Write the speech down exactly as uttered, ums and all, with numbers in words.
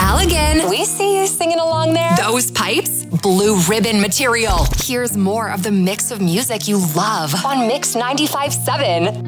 Al again. We see you singing along there. Those pipes? Blue Ribbon material. Here's more of the mix of music you love on Mix ninety-five point seven.